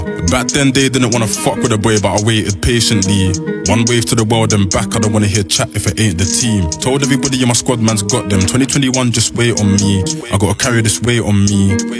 Back then they didn't wanna fuck with a boy, but I waited patiently. One wave to the world and back, I don't wanna hear chat if it ain't the team. Told everybody in my squad man's got them. 2021 just wait on me, I gotta carry this weight on me.